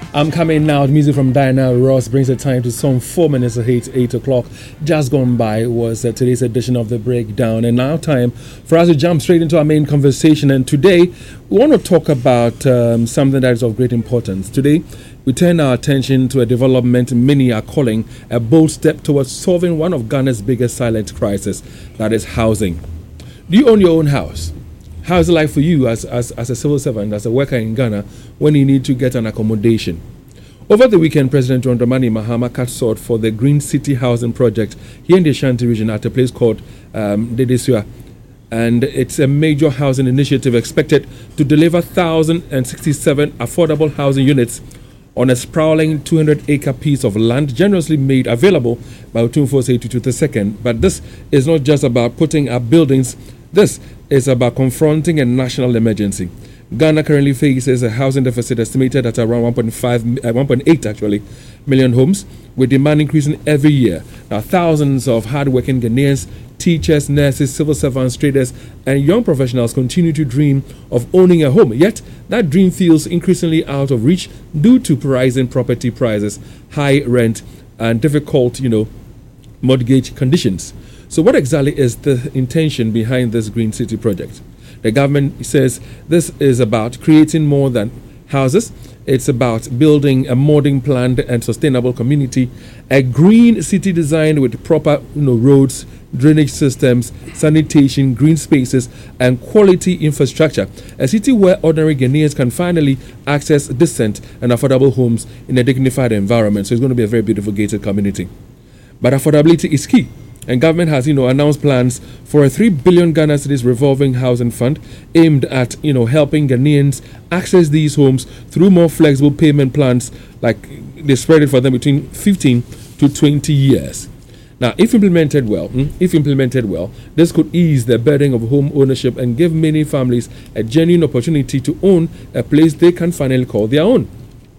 I'm coming now. Music from Diana Ross brings the time to some 4 minutes to 8 o'clock. Just gone by was today's edition of The Breakdown. And now time for us to jump straight into our main conversation. And today, we want to talk about something that is of great importance. Today, we turn our attention to a development many are calling a bold step towards solving one of Ghana's biggest silent crises, that is housing. Do you own your own house? How is it like for you as a civil servant, as a worker in Ghana, when you need to get an accommodation? Over the weekend, President John Dramani Mahama cut short for the Green City Housing Project here in the Ashanti region at a place called Dedesua. And it's a major housing initiative expected to deliver 1,067 affordable housing units on a sprawling 200-acre piece of land generously made available by Otumfuo Tutu II. But this is not just about putting up buildings. This is about confronting a national emergency. Ghana currently faces a housing deficit estimated at around 1.8 million homes, with demand increasing every year. Now, thousands of hardworking Ghanaians, teachers, nurses, civil servants, traders, and young professionals continue to dream of owning a home. Yet, that dream feels increasingly out of reach due to rising property prices, high rent, and difficult, mortgage conditions. So what exactly is the intention behind this Green City project? The government says this is about creating more than houses. It's about building a modern, planned, and sustainable community, a green city designed with proper roads, drainage systems, sanitation, green spaces, and quality infrastructure. A city where ordinary Ghanaians can finally access decent and affordable homes in a dignified environment. So it's going to be a very beautiful gated community. But affordability is key. And government has, announced plans for a 3 billion Ghana cedis revolving housing fund aimed at, helping Ghanaians access these homes through more flexible payment plans, like they spread it for them between 15 to 20 years. Now, if implemented well, this could ease the burden of home ownership and give many families a genuine opportunity to own a place they can finally call their own.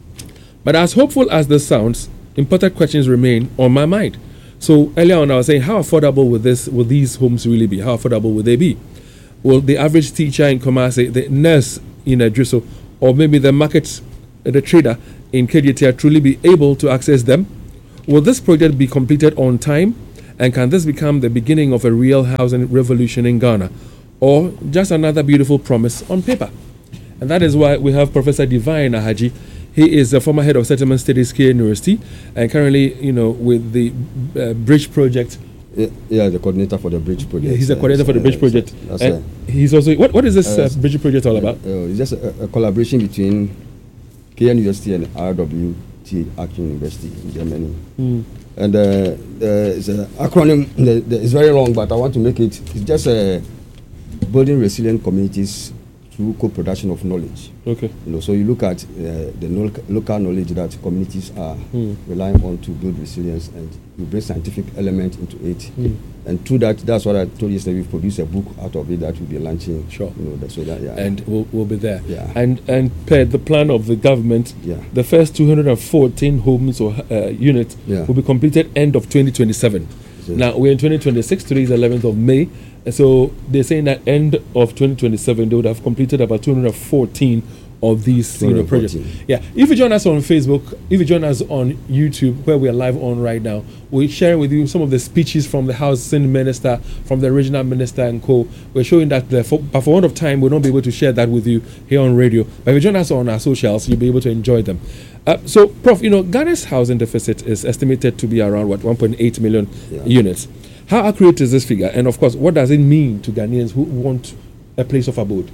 But as hopeful as this sounds, important questions remain on my mind. So earlier on, I was saying, how affordable will these homes really be? How affordable will they be? Will the average teacher in Kumasi, the nurse in Adriso, or maybe the trader in KGTR truly be able to access them? Will this project be completed on time? And can this become the beginning of a real housing revolution in Ghana? Or just another beautiful promise on paper? And that is why we have Professor Divine Ahaji. He is the former head of settlement studies here University, and currently, with the Bridge Project. Yeah, the coordinator for the Bridge Project. He's the coordinator for the Bridge Project. And he's also what is this Bridge Project all about? It's just a collaboration between KN University and RWT Action University in Germany. And it's an acronym. It's very long, but I want to make it. It's just building resilient communities through co-production of knowledge. Okay. So you look at the local knowledge that communities are relying on to build resilience, and you bring scientific element into it. And through that's what I told you yesterday. We've produced a book out of it that we'll be launching. Sure. And we'll be there. Yeah. And per the plan of the government, the first 214 homes or units will be completed end of 2027. Now we're in 2026. Today is 11th of May. So they're saying that end of 2027 they would have completed about 214 of these projects. Yeah. If you join us on Facebook, if you join us on YouTube, where we are live on right now, we're sharing with you some of the speeches from the housing minister, from the regional minister and co. We're showing that but for want of time, we'll not be able to share that with you here on radio. But if you join us on our socials, you'll be able to enjoy them. So, Prof, Ghana's housing deficit is estimated to be around 1.8 million units. How accurate is this figure? And of course, what does it mean to Ghanaians who want a place of abode?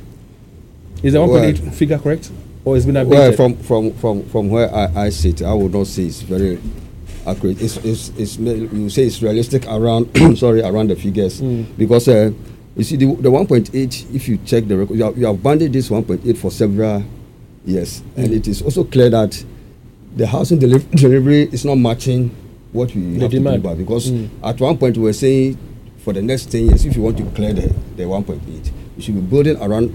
Is the 1.8 figure correct, or has been updated? Well, from where I sit, I would not say it's very accurate. It's you say it's realistic around around the figures because you see the 1.8. If you check the record, you have banded this 1.8 for several years, and it is also clear that the housing delivery is not matching what we have demand. To do about, because at one point we were saying for the next 10 years, if you want to clear the 1.8, you should be building around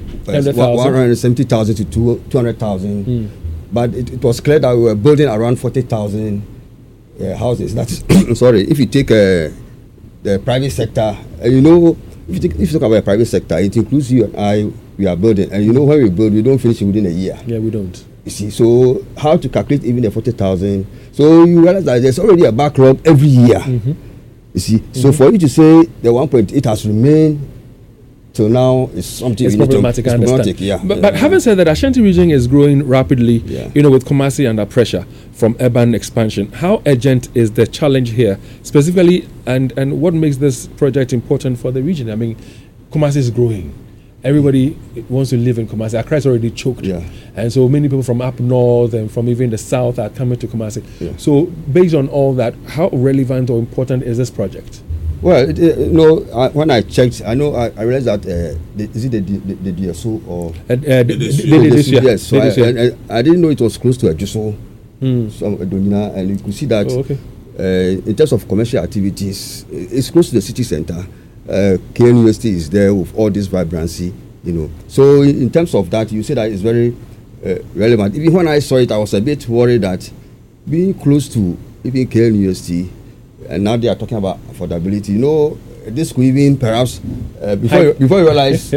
170,000 to 200,000. But it was clear that we were building around 40,000 houses. That's if you take the private sector, if you talk about the private sector, it includes you and I. We are building, and when we build, we don't finish it within a year. Yeah, we don't. You see, so how to calculate even the 40,000? So you realize that there's already a backlog every year. You see, so for you to say the 1.8 has remained till now is something it's problematic. I understand. Yeah. But having said that, Ashanti region is growing rapidly. With Kumasi under pressure from urban expansion. How urgent is the challenge here specifically, and what makes this project important for the region? I mean, Kumasi is growing. Everybody wants to live in Kumasi. Accra is already choked. And so many people from up north and from even the south are coming to Kumasi. So based on all that, how relevant or important is this project? Well, when I checked, I realized that is it the DSO or yes. So I didn't know it was close to a DSO, and you could see that in terms of commercial activities, it's close to the city center. KN University is there with all this vibrancy, So in terms of that, you say that it's very relevant. Even when I saw it, I was a bit worried that being close to even KN University, and now they are talking about affordability. This could even perhaps before you realize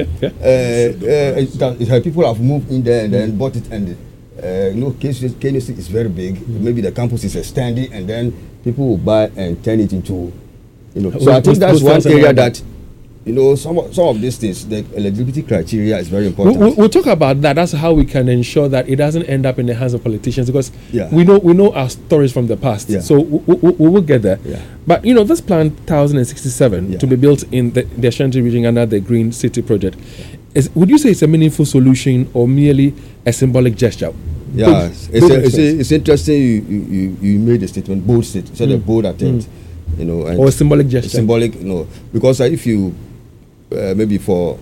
people have moved in there and then bought it, and KN is very big. Maybe the campus is extending, and then people will buy and turn it into. So I think that's one area that some of these things, the eligibility criteria is very important. We'll talk about that. That's how we can ensure that it doesn't end up in the hands of politicians, because we know our stories from the past. So we will get there. But this plan 1067 to be built in the Ashanti region under the Green City project, would you say it's a meaningful solution or merely a symbolic gesture? Yeah, it's interesting. You made a statement, bold statement, said a bold attempt. Or a symbolic gesture. Symbolic, because if you maybe for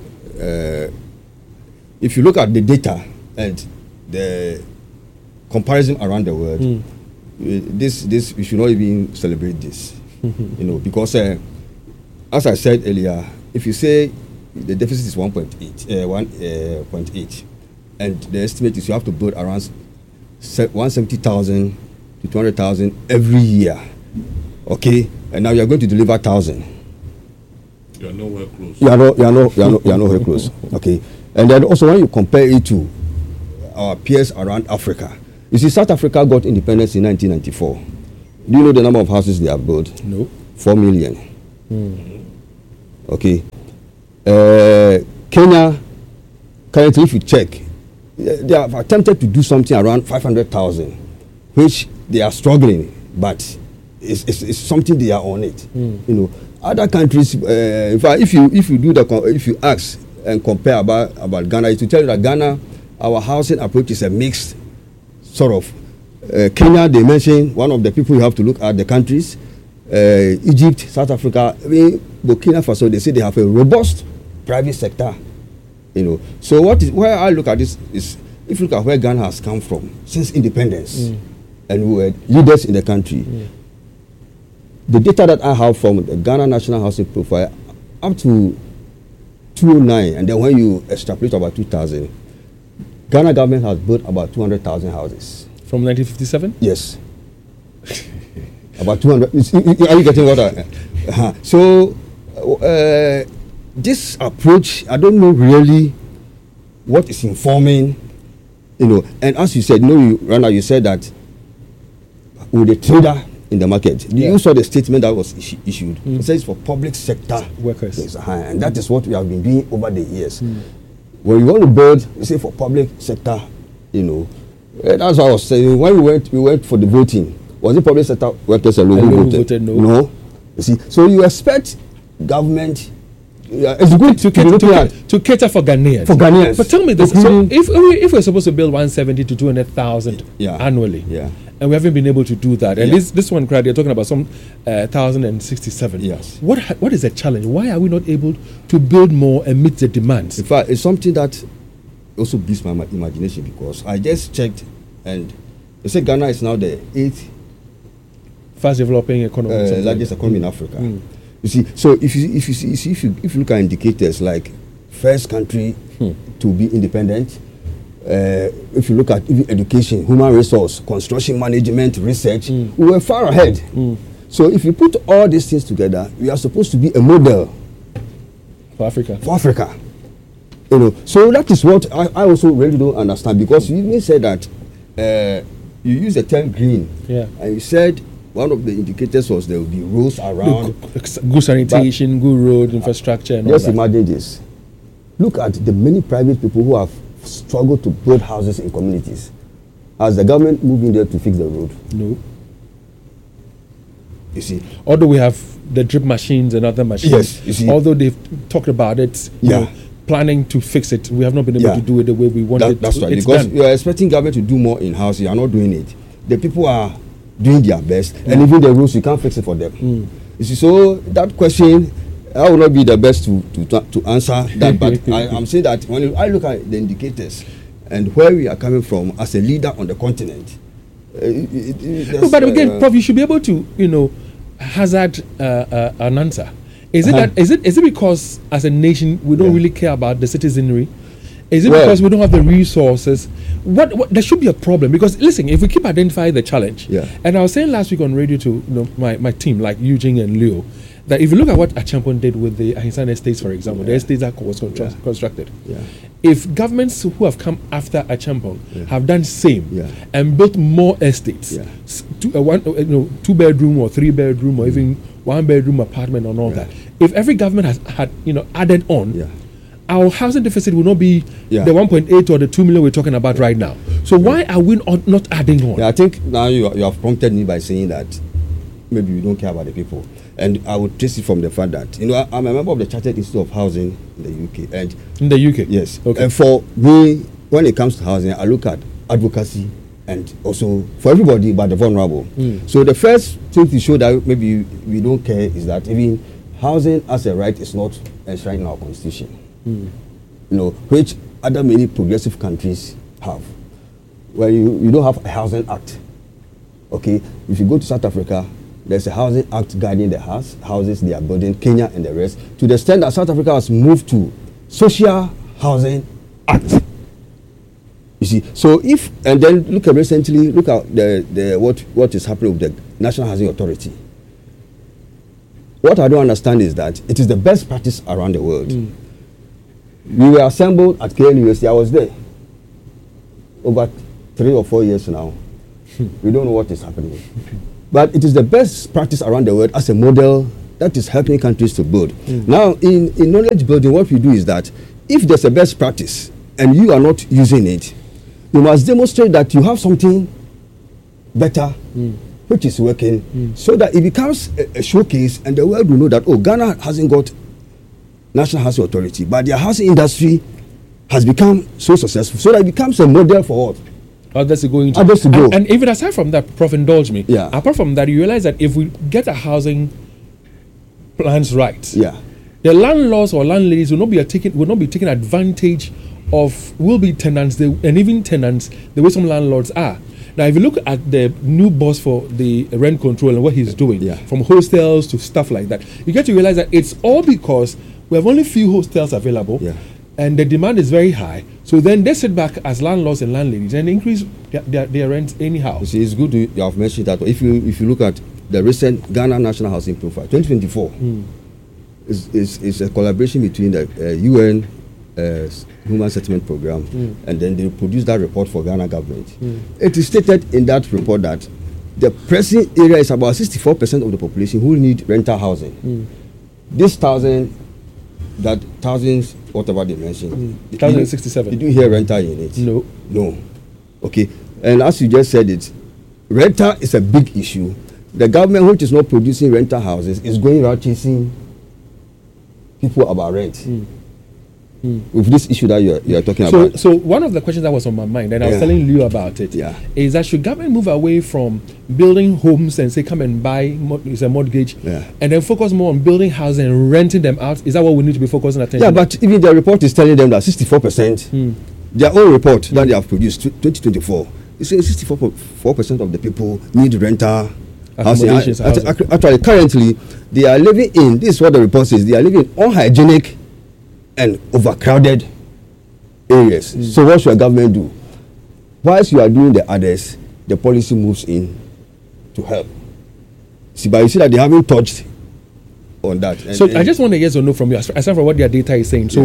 if you look at the data and the comparison around the world, this we should not even celebrate this, because as I said earlier, if you say the deficit is 1.8, and the estimate is you have to build around 170,000 to 200,000 every year. Okay, and now you are going to deliver 1,000. You are nowhere close. You are nowhere close. Okay, and then also when you compare it to our peers around Africa, you see, South Africa got independence in 1994. Do you know the number of houses they have built? No. 4 million. Okay. Kenya, currently, if you check, they have attempted to do something around 500,000, which they are struggling, but it's something they are on it. Other countries, in fact, if you ask and compare about Ghana, it will tell you that Ghana, our housing approach is a mixed sort of. Kenya, they mention one of the people you have to look at the countries. Egypt, South Africa, Burkina Faso, they say they have a robust private sector. So where I look at this is, if you look at where Ghana has come from since independence, and we were leaders in the country. The data that I have from the Ghana National Housing Profile up to 2009, and then when you extrapolate about 2000, Ghana government has built about 200,000 houses. From 1957? Yes. About 200. Are you getting what So, this approach, I don't know really what is informing, and as you said, Rana, you said that with the trader in the market. You saw the statement that was issued. It says for public sector workers. And that is what we have been doing over the years. When you want to build, you say for public sector, that's what I was saying. When we went for the voting, was it public sector workers alone who voted? No. You see, so you expect government. It's good to cater for Ghanaians. But tell me this: so if we're supposed to build 170 to 200,000 annually, and we haven't been able to do that, and this one crowd you're talking about some 1,067. Yes. What is the challenge? Why are we not able to build more and meet the demands? In fact, it's something that also beats my imagination, because I just checked, and they say Ghana is now the 8th fast developing economy, largest economy in Africa. You see, so if you look at indicators like first country to be independent, if you look at even education, human resource, construction management, research, we were far ahead. So if you put all these things together, we are supposed to be a model for Africa. So that is what I also really don't understand, because you even said that you use the term green. Yeah. And you said one of the indicators was there will be rules around. Good sanitation, good road infrastructure, and all just that. imagine this. Look at the many private people who have struggled to build houses in communities. Has the government moved in there to fix the road? No. You see. Although we have the drip machines and other machines. Yes, you see. Although they've talked about it, planning to fix it, we have not been able to do it the way we want it. That's right. It's because done. you are expecting government to do more in house, you are not doing it. The people are doing their best, and even the rules you can't fix it for them. You see, so that question, I will not be the best to answer that, but I'm saying that when I look at the indicators and where we are coming from as a leader on the continent. But again, Prof, you should be able to, hazard an answer. Is it that? Is it because as a nation we don't really care about the citizenry? Is it because we don't have the resources? What there should be a problem, because listen, if we keep identifying the challenge, and I was saying last week on radio to my team like Eugene and Leo, that if you look at what Acheampong did with the Ahinsan estates, for example, the estates that was constructed, if governments who have come after Acheampong have done same and built more estates, two bedroom or 3 bedroom or even 1 bedroom apartment and all that, if every government had added on, our housing deficit will not be the 1.8 or the 2 million we're talking about right now. So why are we not adding on? Yeah, I think now you have prompted me by saying that maybe we don't care about the people. And I would trace it from the fact that, I'm a member of the Chartered Institute of Housing in the UK. And in the UK? Yes. Okay. And for me, when it comes to housing, I look at advocacy and also for everybody but the vulnerable. So the first thing to show that maybe we don't care is that even housing as a right is not enshrined in our constitution. Which other many progressive countries have. Where you don't have a housing act. Okay, if you go to South Africa, there's a housing act guiding the houses they are building, Kenya and the rest, to the extent that South Africa has moved to social housing act. You see, so and then look at the what is happening with the National Housing Authority. What I don't understand is that it is the best practice around the world. We were assembled at KL University. I was there over 3 or 4 years now. We don't know what is happening. But it is the best practice around the world as a model that is helping countries to build. Now, in knowledge building, what we do is that if there's a best practice and you are not using it, you must demonstrate that you have something better which is working, so that it becomes a showcase and the world will know that, Ghana hasn't got National Housing Authority, but their housing industry has become so successful, so that it becomes a model for what? Others to go into. And even aside from that, Prof, indulge me. Apart from that, you realize that if we get a housing plans right, the landlords or landladies will not be taking advantage of tenants and even tenants the way some landlords are. Now, if you look at the new boss for the rent control and what he's doing, from hostels to stuff like that, you get to realize that it's all because we have only few hostels available, and the demand is very high. So then they sit back as landlords and landladies and increase their rent anyhow. You see, it's good you have mentioned that. If you look at the recent Ghana National Housing Profile 2024, is a collaboration between the UN Human Settlement Program, and then they produced that report for Ghana government. It is stated in that report that the pressing area is about 64% of the population who need rental housing. This thousands, whatever they mentioned. 1,067. Did you hear rental in it? No. Okay. And as you just said it, rental is a big issue. The government, which is not producing rental houses, is going around chasing people about rent. With this issue that you are talking about. So one of the questions that was on my mind, and I was telling you about it, is that should government move away from building homes and say come and buy a mortgage, and then focus more on building houses and renting them out? Is that what we need to be focusing attention? Yeah, but even the report is telling them that 64%, their own report that they have produced 2024, it says 64% of the people need rental housing. Actually, currently they are living in, this is what the report says, they are living in unhygienic and overcrowded areas. So what should a government do? Whilst you are doing the others, the policy moves in to help. But you see that they haven't touched on that. I just want a yes or no from you, aside from what their data is saying. So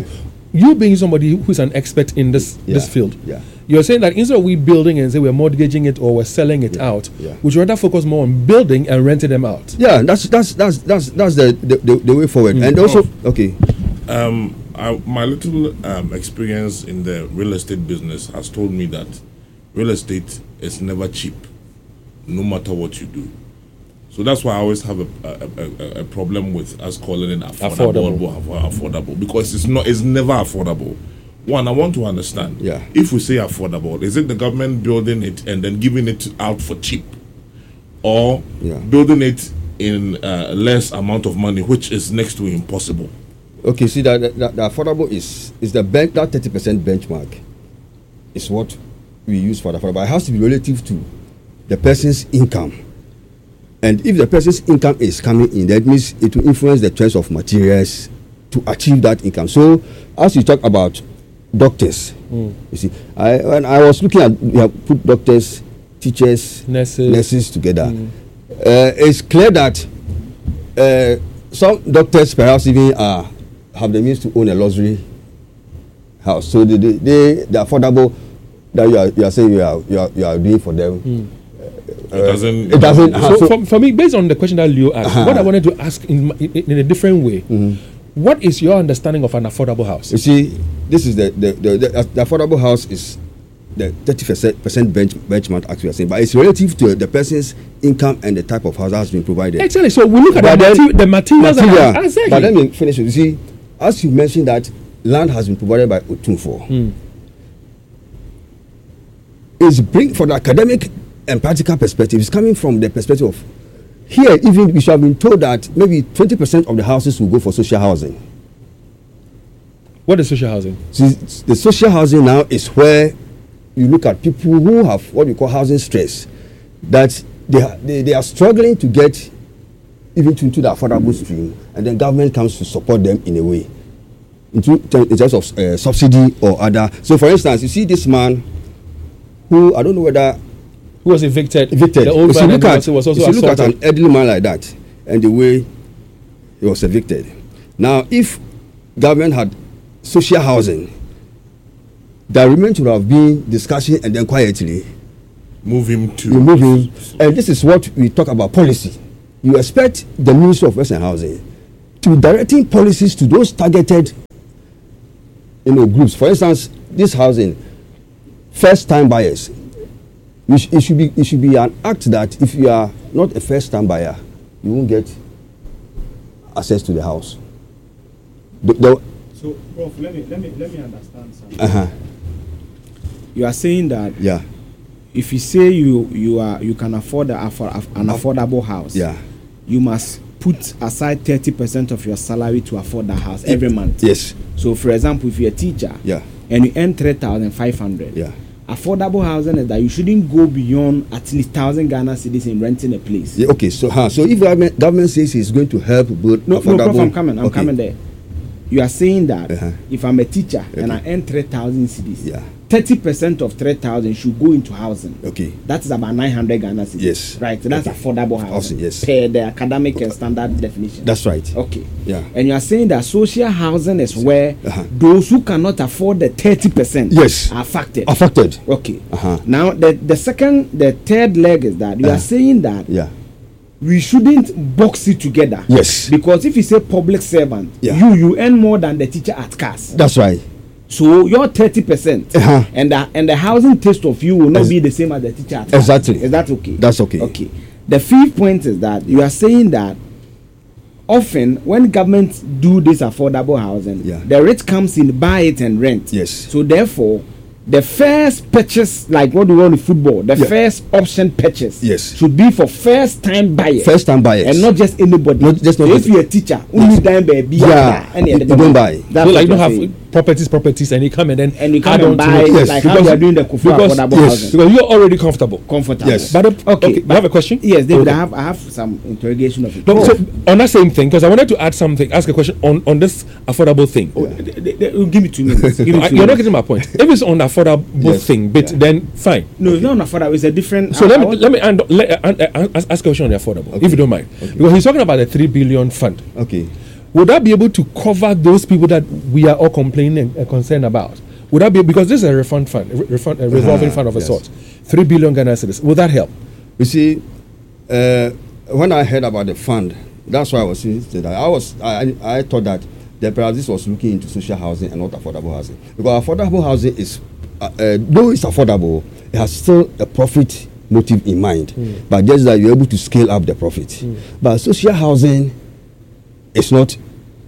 you being somebody who's an expert in this field, you're saying that instead of we building and say we're mortgaging it or we're selling it out, we should rather focus more on building and renting them out. Yeah, that's the way forward. And also, okay. My little experience in the real estate business has told me that real estate is never cheap, no matter what you do. So that's why I always have a problem with us calling it affordable, because it's never affordable. One, I want to understand. If we say affordable, is it the government building it and then giving it out for cheap, or building it in less amount of money, which is next to impossible? Okay, see that the affordable is that 30% benchmark is what we use for the affordable. It has to be relative to the person's income. And if the person's income is coming in, that means it will influence the choice of materials to achieve that income. So, as you talk about doctors, you see, when I was looking at, we have put doctors, teachers, nurses together. It's clear that some doctors perhaps even have the means to own a luxury house. So the affordable that you are saying you are doing for them. It doesn't. So for me, based on the question that Leo asked, what I wanted to ask in a different way, what is your understanding of an affordable house? You see, this is the affordable house is the 30% benchmark, as we are saying, but it's relative to the person's income and the type of house that has been provided. Exactly. So we look at the materials. Exactly. But let me finish. You see, as you mentioned that land has been provided by Otumfuo. It's bring for the academic and practical perspective. It's coming from the perspective of here. Even we should have been told that maybe 20% of the houses will go for social housing. What is social housing? See, the social housing now is where you look at people who have what we call housing stress, that they are struggling to get even into the affordable stream, and then government comes to support them in a way, in terms of subsidy or other. So, for instance, you see this man who I don't know whether who was evicted. The old man was also assaulted. Look at an elderly man like that and the way he was evicted. Now, if government had social housing, the agreement would have been discussion and then quietly move him. And this is what we talk about policy. You expect the Ministry of Western Housing to be directing policies to those targeted groups. For instance, this housing, first-time buyers. It should be an act that if you are not a first-time buyer, you won't get access to the house. So, Prof, let me understand something. You are saying that if you say you can afford an affordable house, you must put aside 30% of your salary to afford that house every month. Yes. So, for example, if you're a teacher and you earn 3,500, affordable housing is that you shouldn't go beyond at least 1,000 Ghana cedis in renting a place. Yeah, okay, so if government says it's going to help build affordable... No, Prof, I'm coming there. You are saying that if I'm a teacher and I earn 3,000 cedis, 30% of 3,000 should go into housing. Okay. That is about 900 Ghana cedis. Yes. Right, so that's affordable housing. Yes. Per the academic and standard definition. That's right. Okay. Yeah. And you are saying that social housing is where those who cannot afford the 30% are affected. Okay. Now, the third leg is that you are saying that we shouldn't box it together. Yes. Because if you say public servant, you earn more than the teacher at CAS. That's right. So your 30% and the housing taste of you will not be the same as the teacher at CAS. Exactly. Is that okay? That's okay. Okay. The fifth point is that you are saying that often when governments do this affordable housing, the rich comes in, buy it and rent. Yes. So therefore, the first purchase, like what we want in football, the first option purchase should be for first-time buyers. First-time buyers. And not just anybody. If you're a teacher, only time baby. You don't buy. So like you don't have properties and you come and buy like how you are doing the affordable housing. Because you're already comfortable. Yes. But you have a question? Yes, David, I have some interrogation of it. So on that same thing, because I wanted to add something, ask a question on this affordable thing. Give me 2 minutes. You're not getting my point. If it's on the affordable thing, but then fine. No, it's not affordable. It's a different. So let me ask a question on the affordable, if you don't mind, because he's talking about the 3 billion fund. Okay. would that be able to cover those people that we are all complaining and concerned about? Would that be, because this is a revolving fund of a sort, 3 billion Ghana cedis. Would that help? You see, when I heard about the fund, that's why I was saying that I thought that perhaps this was looking into social housing and not affordable housing, because affordable housing is though it's affordable, it has still a profit motive in mind, but just that you're able to scale up the profit. But social housing is not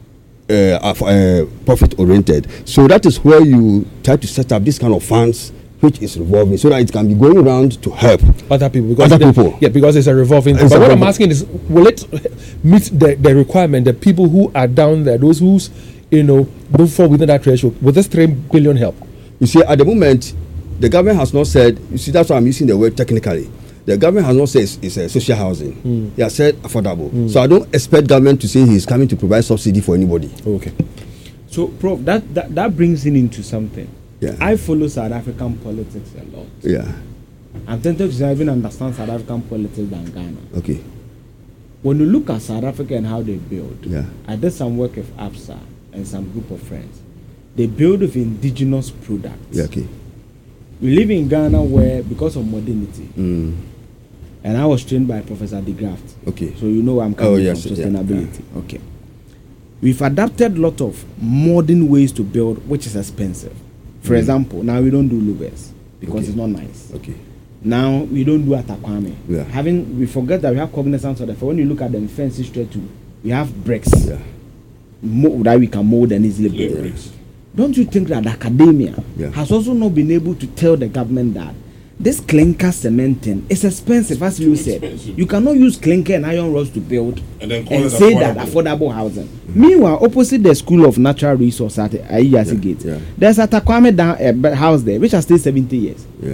profit oriented, so that is where you try to set up this kind of funds which is revolving, so that it can be going around to help other people. Because it's a revolving thing. But what I'm asking is, will it meet the requirement, the people who are down there, those who's don't fall within that threshold? Will this 3 billion help? You see, at the moment, the government has not said. You see, that's why I'm using the word technically. The government has not said it's a social housing. They have said affordable. So I don't expect government to say he's coming to provide subsidy for anybody. Okay. So, Prof, that brings into something. Yeah. I follow South African politics a lot. Yeah. I'm tempted to even understand South African politics than Ghana. Okay. When you look at South Africa and how they build, yeah. I did some work with APSA and some group of friends. They build with indigenous products. Yeah, okay. We live in Ghana where, because of modernity, and I was trained by Professor De Graft. Okay. So you know where I'm coming from, sustainability. Yeah. Okay. We've adapted a lot of modern ways to build, which is expensive. For example, now we don't do louvers because it's not nice. Okay. Now we don't do atakwame. Yeah. We forget that we have cognizance of the fact. When you look at the fences straight to, we have bricks that we can mold and easily build. Bricks. Don't you think that academia has also not been able to tell the government that this clinker cementing is expensive, as you said. You cannot use clinker and iron rods to build and say that affordable housing. Meanwhile, opposite the School of Natural Resources at Ayasi Gate, there's a Takwame house there, which has stayed 70 years. Yeah.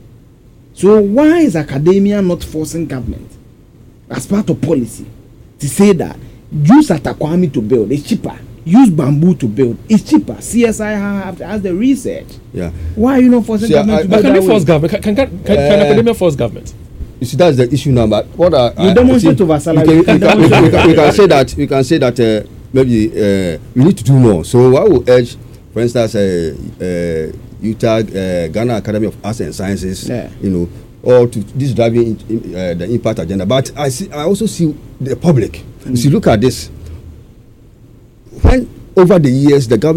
So why is academia not forcing government, as part of policy, to say that use Atakwame to build, it's cheaper. Use bamboo to build, it's cheaper. CSI has the research. Yeah. Why are you not forcing government to build? Can they force government? Can academia force government? You see, that's the issue now. But what you demonstrate over salary. We can say that maybe we need to do more. So I will urge, for instance, UTAG, Ghana Academy of Arts and Sciences, or to this driving the impact agenda. But I also see the public. You see, look at this. When over the years the government